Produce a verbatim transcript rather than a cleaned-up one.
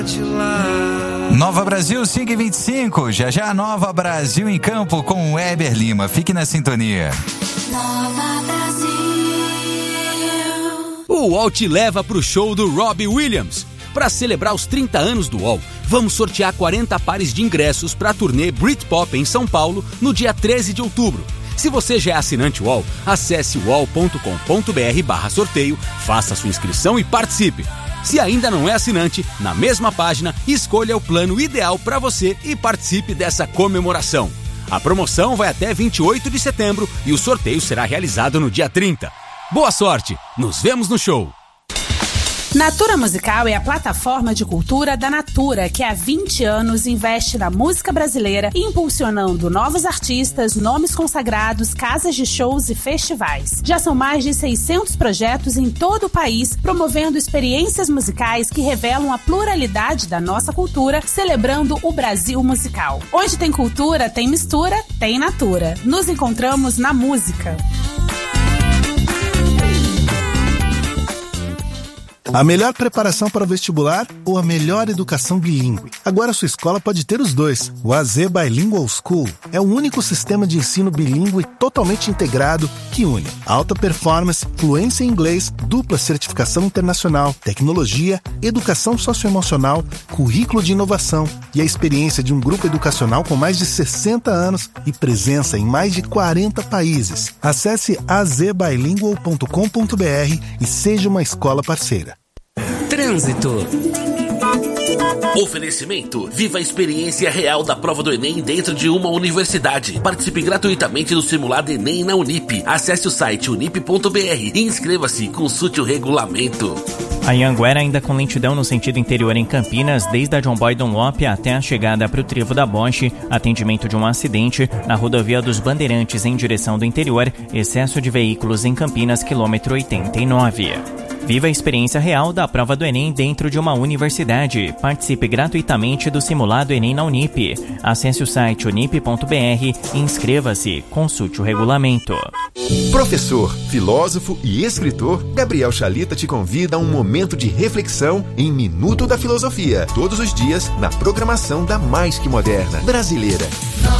Nova Brasil cinco e vinte e cinco, já já Nova Brasil em campo com o Weber Lima. Fique na sintonia. Nova Brasil. O U O L te leva pro show do Robbie Williams. Para celebrar os trinta anos do U O L, vamos sortear quarenta pares de ingressos para a turnê Britpop em São Paulo no dia treze de outubro. Se você já é assinante U O L, acesse uol ponto com ponto br barra sorteio, faça sua inscrição e participe. Se ainda não é assinante, na mesma página, escolha o plano ideal para você e participe dessa comemoração. A promoção vai até vinte e oito de setembro e o sorteio será realizado no dia trinta. Boa sorte! Nos vemos no show! Natura Musical é a plataforma de cultura da Natura, que há vinte anos investe na música brasileira, impulsionando novos artistas, nomes consagrados, casas de shows e festivais. Já são mais de seiscentos projetos em todo o país, promovendo experiências musicais que revelam a pluralidade da nossa cultura, celebrando o Brasil musical. Onde tem cultura, tem mistura, tem Natura. Nos encontramos na música. A melhor preparação para o vestibular ou a melhor educação bilíngue? Agora sua escola pode ter os dois. O A Z Bilingual School é o único sistema de ensino bilíngue totalmente integrado que une alta performance, fluência em inglês, dupla certificação internacional, tecnologia, educação socioemocional, currículo de inovação e a experiência de um grupo educacional com mais de sessenta anos e presença em mais de quarenta países. Acesse a z bilingual ponto com ponto br e seja uma escola parceira. Trânsito. Oferecimento: viva a experiência real da prova do Enem dentro de uma universidade. Participe gratuitamente do simulado Enem na Unip. Acesse o site unip ponto br e inscreva-se e consulte o regulamento. A Anhanguera ainda com lentidão no sentido interior em Campinas, desde a John Boy Dunlop até a chegada para o Trevo da Bosch. Atendimento de um acidente na rodovia dos Bandeirantes em direção do interior. Excesso de veículos em Campinas, quilômetro oitenta e nove. Viva a experiência real da prova do Enem dentro de uma universidade. Participe gratuitamente do simulado Enem na Unip. Acesse o site unip ponto br e inscreva-se. Consulte o regulamento. Professor, filósofo e escritor, Gabriel Chalita te convida a um momento de reflexão em Minuto da Filosofia. Todos os dias na programação da Mais Que Moderna Brasileira.